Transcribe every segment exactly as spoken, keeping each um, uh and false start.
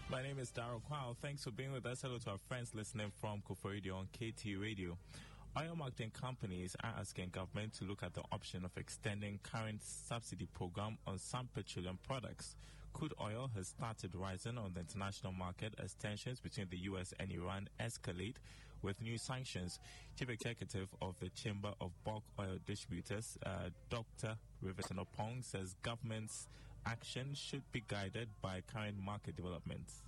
My name is Daryl Kwao. Thanks for being with us. Hello to our friends listening from Kofor Radio on K T Radio. Oil marketing companies are asking government to look at the option of extending current subsidy program on some petroleum products. Crude oil has started rising on the international market as tensions between the U S and Iran escalate with new sanctions. Chief Executive of the Chamber of Bulk Oil Distributors, uh, Doctor Riverton Opong, says government's action should be guided by current market developments.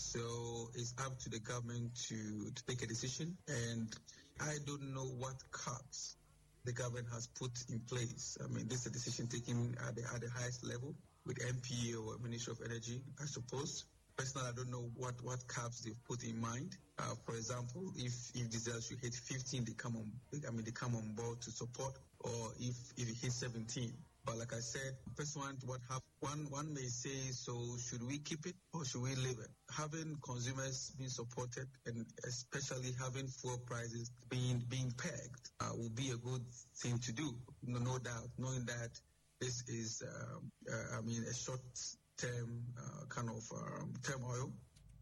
So it's up to the government to, to take a decision, and I don't know what cuts the government has put in place. I mean, this is a decision taken at the, at the highest level with M P A or Ministry of Energy, I suppose. Personally, I don't know what, what caps they've put in mind. Uh, for example, if if diesel should hit fifteen, they come on. I mean, they come on board to support, or if if it hits seventeen. But like I said, first one, what have one one may say, so should we keep it or should we leave it? Having consumers being supported and especially having fuel prices being being pegged uh, will be a good thing to do. No, no doubt, knowing that this is, uh, uh, I mean, a short-term uh, kind of um, turmoil.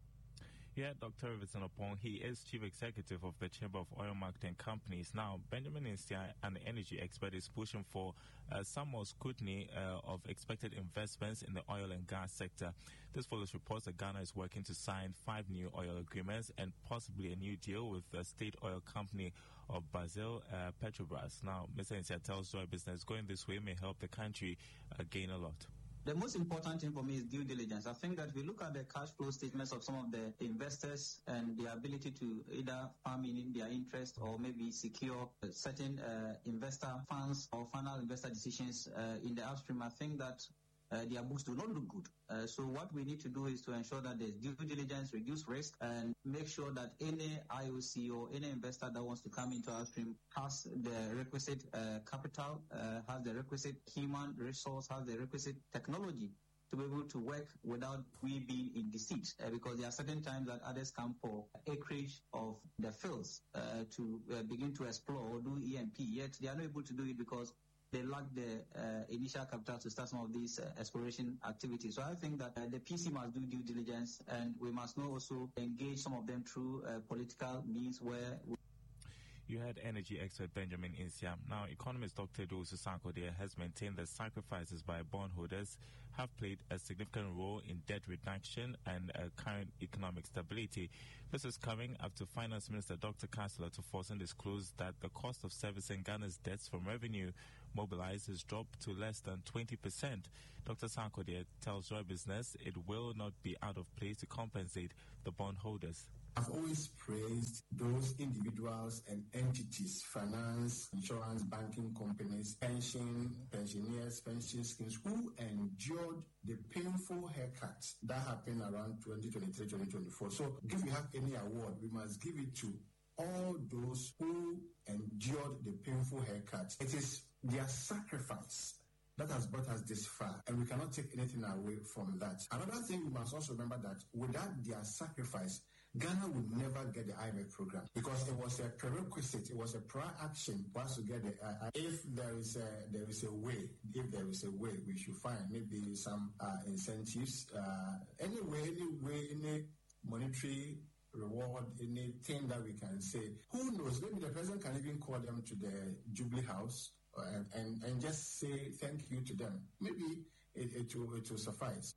Yeah, Doctor Riverton Opong, he is Chief Executive of the Chamber of Oil Marketing Companies. Now, Benjamin Insia, an energy expert, is pushing for uh, some more scrutiny uh, of expected investments in the oil and gas sector. This follows reports that Ghana is working to sign five new oil agreements and possibly a new deal with the state oil company of Brazil, uh, Petrobras. Now, Mister Insia tells Joy Business going this way may help the country uh, gain a lot. The most important thing for me is due diligence. I think that we look at the cash flow statements of some of the investors and the ability to either farm in their interest or maybe secure certain uh, investor funds or final investor decisions uh, in the upstream. I think that uh, their books do not look good. Uh, so what we need to do is to ensure that there's due diligence, reduce risk, and make sure that any I O C or any investor that wants to come into upstream has the requisite uh, capital, uh, has the requisite human resource, has the requisite technology to be able to work without we being in deceit. Uh, because there are certain times that others come for acreage of the fields uh, to uh, begin to explore or do E M P, yet they are not able to do it because they lack the uh, initial capital to start some of these uh, exploration activities. So I think that uh, the P C must do due diligence, and we must not also engage some of them through uh, political means where we You had energy expert Benjamin Insia. Now, economist Doctor Dosu Sankodie has maintained that sacrifices by bondholders have played a significant role in debt reduction and uh, current economic stability. This is coming after Finance Minister Doctor Kassala Tuforsen disclosed that the cost of servicing Ghana's debts from revenue mobilized has dropped to less than twenty percent. Doctor Sankodie tells Joy Business it will not be out of place to compensate the bondholders. I've always praised those individuals and entities, finance, insurance, banking companies, pension, pensioners, pension schemes, who endured the painful haircuts that happened around twenty twenty-three, twenty twenty-four. So if we have any award, we must give it to all those who endured the painful haircuts. It is their sacrifice that has brought us this far, and we cannot take anything away from that. Another thing we must also remember that without their sacrifice, Ghana would never get the I M F program, because it was a prerequisite, it was a prior action for us to get the. Uh, if there is a there is a way, if there is a way, we should find maybe some uh, incentives, uh, any way, any way, any monetary reward, anything that we can say. Who knows? Maybe the president can even call them to the Jubilee House. And, and and just say thank you to them. Maybe it, it, will, it will suffice.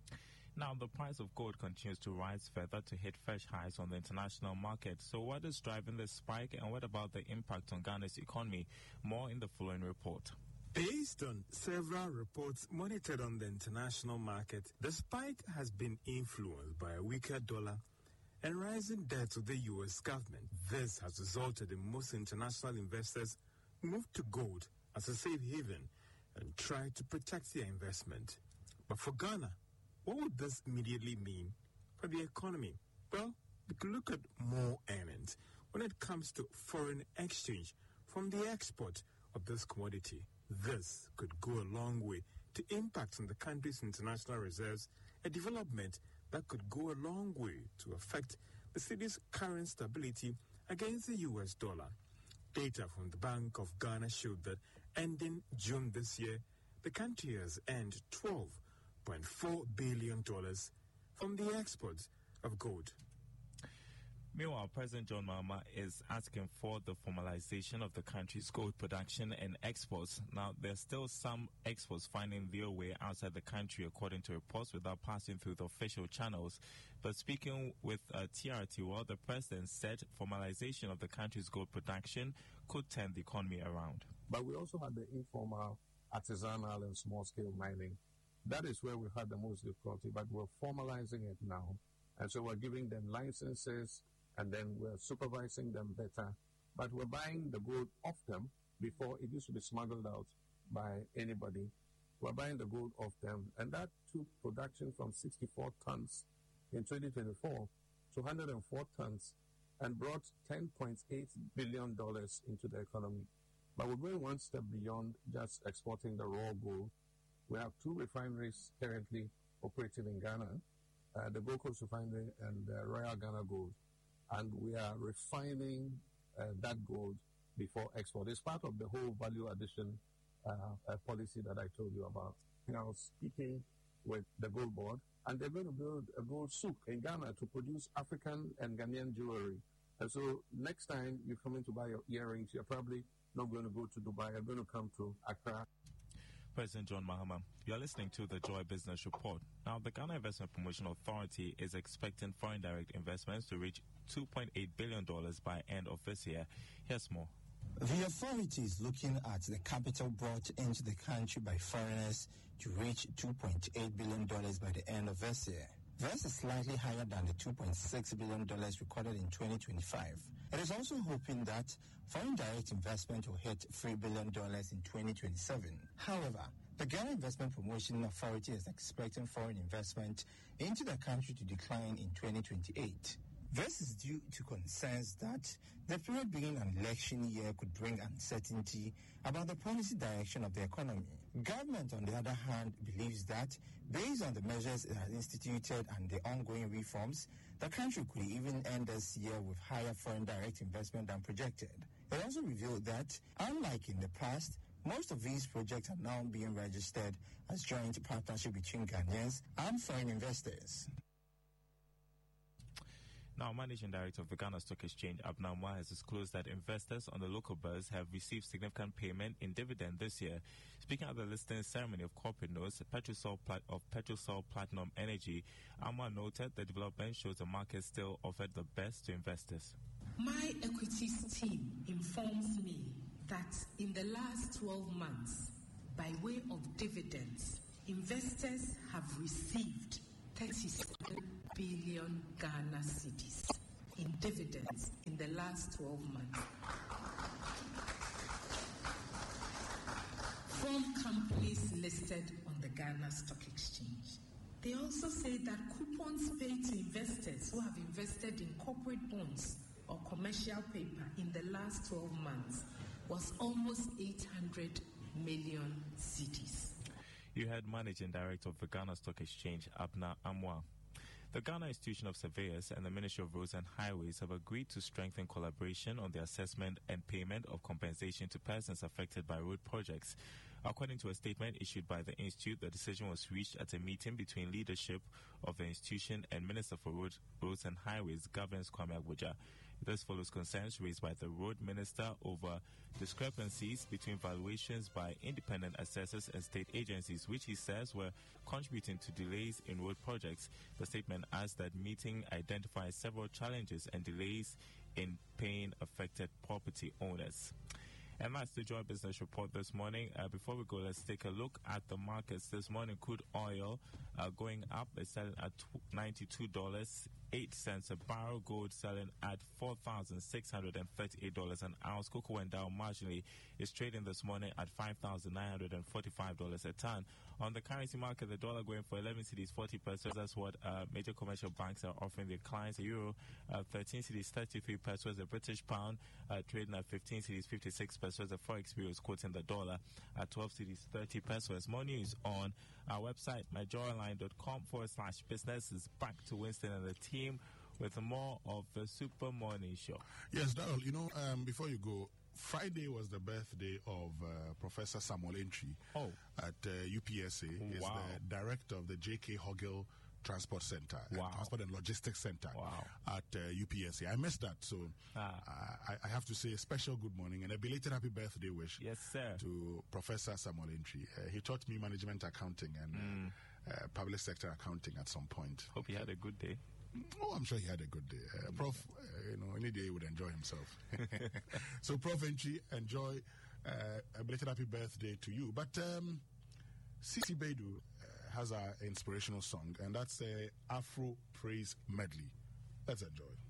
Now, the price of gold continues to rise further to hit fresh highs on the international market. So what is driving this spike, and what about the impact on Ghana's economy? More in the following report. Based on several reports monitored on the international market, the spike has been influenced by a weaker dollar and rising debts of the U S government. This has resulted in most international investors move to gold as a safe haven and try to protect their investment. But for Ghana, what would this immediately mean for the economy? Well, we can look at more earnings when it comes to foreign exchange from the export of this commodity. This could go a long way to impact on the country's international reserves, a development that could go a long way to affect the city's current stability against the U S dollar. Data from the Bank of Ghana showed that ending June this year, the country has earned twelve point four billion dollars from the export of gold. Meanwhile, President John Mahama is asking for the formalization of the country's gold production and exports. Now, there's still some exports finding their way outside the country, according to reports, without passing through the official channels. But speaking with uh, T R T World, the president said formalization of the country's gold production could turn the economy around. But we also had the informal, artisanal, and small-scale mining. That is where we've had the most difficulty, but we're formalizing it now. And so we're giving them licenses, and then we're supervising them better. But we're buying the gold off them before it used to be smuggled out by anybody. We're buying the gold off them, and that took production from sixty-four tons in twenty twenty-four to one hundred four tons and brought ten point eight billion dollars into the economy. But we're going one step beyond just exporting the raw gold. We have two refineries currently operating in Ghana, uh, the Gold Coast Refinery and uh, Royal Ghana Gold. And we are refining uh, that gold before export. It's part of the whole value addition uh, uh, policy that I told you about. And I was speaking with the Gold Board, and they're going to build a gold souk in Ghana to produce African and Ghanaian jewelry. And so next time you come in to buy your earrings, you're probably not going to go to Dubai. You're going to come to Accra. President John Mahama, you're listening to the Joy Business Report. Now, the Ghana Investment Promotion Authority is expecting foreign direct investments to reach two point eight billion dollars by end of this year. Here's more. The authority is looking at the capital brought into the country by foreigners to reach two point eight billion dollars by the end of this year. This is slightly higher than the two point six billion dollars recorded in twenty twenty-five. It is also hoping that foreign direct investment will hit three billion dollars in twenty twenty-seven. However, the Ghana Investment Promotion Authority is expecting foreign investment into the country to decline in twenty twenty-eight. This is due to concerns that the period being an election year could bring uncertainty about the policy direction of the economy. Government, on the other hand, believes that based on the measures it has instituted and the ongoing reforms, the country could even end this year with higher foreign direct investment than projected. It also revealed that, unlike in the past, most of these projects are now being registered as joint partnership between Ghanaians and foreign investors. Now, Managing Director of the Ghana Stock Exchange, Abna Amoah, has disclosed that investors on the local buzz have received significant payment in dividend this year. Speaking at the listing ceremony of corporate notes Petrosol Plat- of Petrosol Platinum Energy, Amoah noted the development shows the market still offered the best to investors. My equities team informs me that in the last twelve months, by way of dividends, investors have received thirty-seven billion Ghana cedis in dividends in the last twelve months from companies listed on the Ghana Stock Exchange. They also say that coupons paid to investors who have invested in corporate bonds or commercial paper in the last twelve months was almost eight hundred million cedis. You heard Managing Director of the Ghana Stock Exchange, Abna Amoah. The Ghana Institution of Surveyors and the Ministry of Roads and Highways have agreed to strengthen collaboration on the assessment and payment of compensation to persons affected by road projects. According to a statement issued by the Institute, the decision was reached at a meeting between leadership of the institution and Minister for Road, Roads and Highways, Governs Kwame Agbodza. This follows concerns raised by the road minister over discrepancies between valuations by independent assessors and state agencies, which he says were contributing to delays in road projects. The statement adds that meeting identifies several challenges and delays in paying affected property owners. And that's the Joy Business Report this morning. Uh, before we go, let's take a look at the markets. This morning, crude oil uh, going up. It's selling at ninety-two dollars and eight cents a barrel. Gold selling at four thousand six hundred thirty-eight dollars an ounce. Cocoa went down marginally. It's trading this morning at five thousand nine hundred forty-five dollars a ton. On the currency market, the dollar going for eleven cedis, forty pesos. That's what uh, major commercial banks are offering their clients. A euro, uh, thirteen cedis, thirty-three pesos. A British pound uh, trading at fifteen cedis, fifty-six pesos. The Forex Bureau is quoting the dollar at twelve cedis, thirty pesos. More news on our website, myjoyonline.com forward slash business. Is back to Winston and the team with more of the Super Morning Show. Yes, Darrell, you know, um, before you go, Friday was the birthday of uh, Professor Samuel Entry oh. at uh, U P S A. He's wow. the director of the J K Hogill Transport Center, Wow. and Transport and Logistics Center Wow. at uh, U P S A. I missed that, so Ah. uh, I, I have to say a special good morning and a belated happy birthday wish Yes, sir. to Professor Samuel Entry. Uh, he taught me management accounting and Mm. uh, public sector accounting at some point. Hope you had a good day. Oh, I'm sure he had a good day. Uh, Prof, uh, you know, any day he would enjoy himself. So, Prof Entry, enjoy uh, a belated happy birthday to you. But um, Sisi Beidou uh, has our inspirational song, and that's the Afro Praise Medley. Let's enjoy.